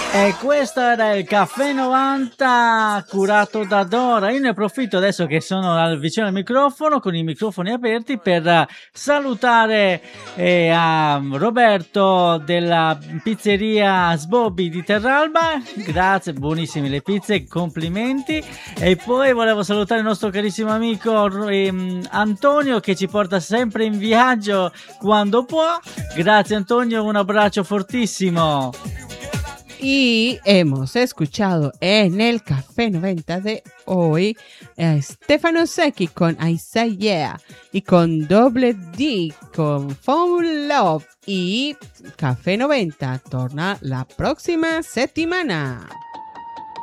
E questo era il Caffè 90 curato da Dora. Io ne approfitto adesso che sono vicino al microfono, con i microfoni aperti, per salutare a Roberto della pizzeria Sbobbi di Terralba. Grazie, buonissime le pizze, complimenti. E poi volevo salutare il nostro carissimo amico Antonio, che ci porta sempre in viaggio quando può. Grazie Antonio, un abbraccio fortissimo. Y hemos escuchado en el Café 90 de hoy a Stefano Secchi con I Say Yeah y con Double D con Fall Love. Y Café 90 torna la próxima settimana.